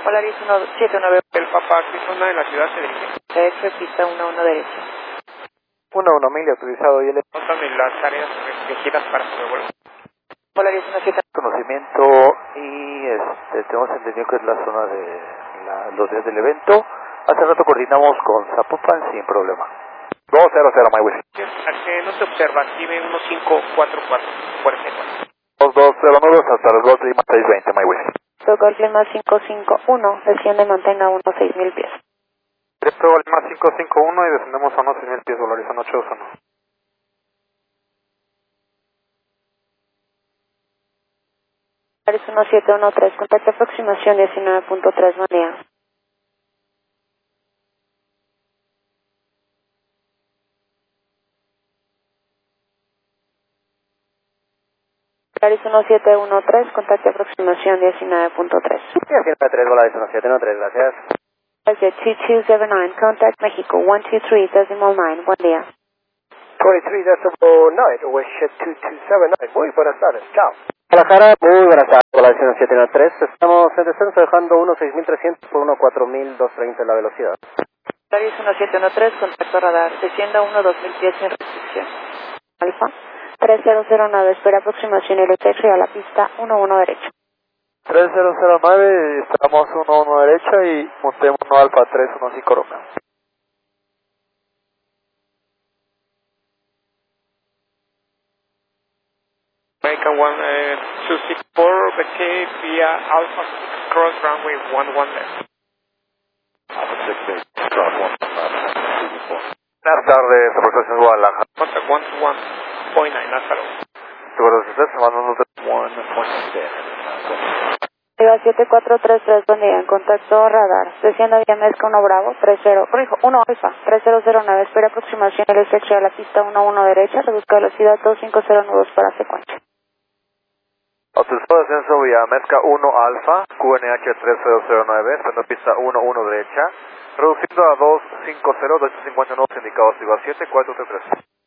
Polaris 179. El papá, que zona de la ciudad se dirige. TF, pista 11 derecha. 11 mil autorizado y el Nótame las áreas restringidas para su vuelo. Polaris 17. conocimiento y tenemos entendido que es la zona de los días del evento. Hace rato coordinamos con Zapopan sin problema. 200 my wish. No se observa, active 1544, 44. 2209 hasta las 2 y más 620 my wish. Tocó el clima 551, desciende y mantenga a unos 6.000 pies. Directo al más 551 y descendemos a unos 6.000 pies, valorizando 821. Polaris 1713, contacto aproximación 19.3, buen día. Polaris 1713, contacto aproximación 19.3. 19.3, Volaris 1713, gracias. Jet 2279, contact México 123.9, buen día. 23.9, Westjet 2279, muy buenas tardes, chao. Guadalajara, muy buenas tardes, Volaris 1713, estamos en descenso dejando 1.6300 por 1.4230 la velocidad. Polaris 1713, contacto radar, descienda a 1.2000 pies sin restricción. Alfa 3009, espera aproximación LTX a la pista 11 derecha. 3009, estamos 11 derecha y montemos 1 alfa 315 Romeo. American 1264, vacate via Alpha 6 cross runway 11 left. Alpha 6 cross 1. Buenas tardes, aproximación Guadalajara. Contact 121.9, Lázaro. Seguro de ustedes, mandando 1.6. Viva 7433, buen día, en contacto radar, descienda vía Mezca 1 Bravo, 1 Alfa, 3009, espera aproximación LTX a la pista 11 derecha, reduzca velocidad 250 nudos para secuencia. Autorizado descenso vía Mezca 1 Alfa, QNH 3009, estando pista 11 derecha, reduciendo a 250, 250 nudos indicados, Viva 7433.